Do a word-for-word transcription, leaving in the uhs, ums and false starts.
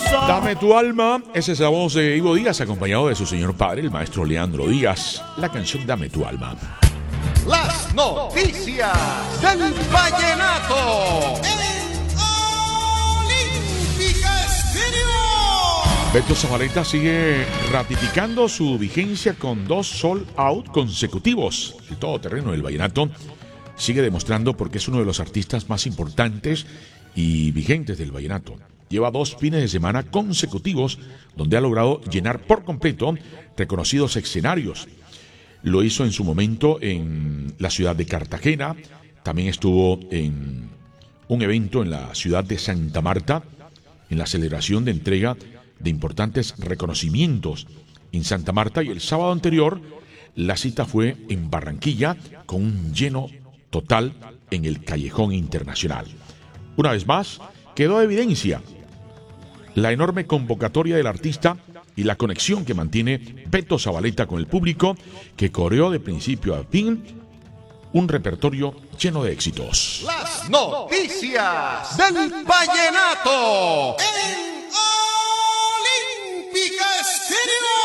Dame tu alma, esa es la voz de Ivo Díaz, acompañado de su señor padre, el maestro Leandro Díaz. La canción Dame tu alma. Las noticias del vallenato. Beto Zabaleta sigue ratificando su vigencia con dos sold out consecutivos. El todoterreno del vallenato sigue demostrando porque es uno de los artistas más importantes y vigentes del vallenato. Lleva dos fines de semana consecutivos donde ha logrado llenar por completo reconocidos escenarios. Lo hizo en su momento en la ciudad de Cartagena, también estuvo en un evento en la ciudad de Santa Marta, en la celebración de entrega de importantes reconocimientos en Santa Marta, y el sábado anterior la cita fue en Barranquilla con un lleno total en el Callejón Internacional. Una vez más, quedó de evidencia la enorme convocatoria del artista y la conexión que mantiene Beto Zabaleta con el público, que coreó de principio a fin un repertorio lleno de éxitos. Las noticias del vallenato.